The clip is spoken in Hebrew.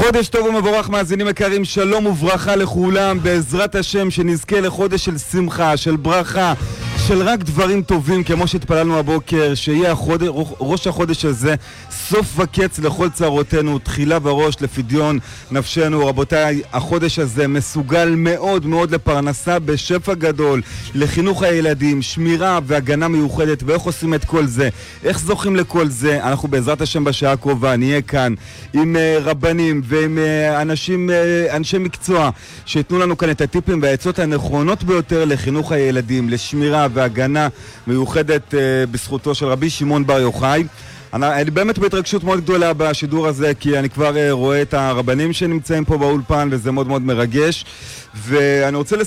חודש טוב ומבורך מאזינים יקרים, שלום וברכה לכולם, בעזרת השם שנזכה לחודש של שמחה, של ברכה, של רק דברים טובים כמו שהתפללנו הבוקר, שיהיה ראש החודש הזה סוף וקץ לכל צערותינו, תחילה וראש לפדיון נפשנו. רבותיי, החודש הזה מסוגל מאוד מאוד לפרנסה בשפע גדול, לחינוך הילדים, שמירה והגנה מיוחדת. ואיך עושים את כל זה? איך זוכים לכל זה? אנחנו בעזרת השם בשעה הקרובה נהיה כאן עם רבנים ועם אנשי מקצוע שיתנו לנו כאן את הטיפים והעצות הנכונות ביותר לחינוך הילדים, לשמירה והגנה מיוחדת בזכותו של רבי שמעון בר יוחאי. אני באמת בהתרגשות מאוד גדולה בשידור הזה, כי אני כבר רואה את הרבנים שנמצאים פה באולפן וזה מאוד מאוד מרגש. ואני רוצה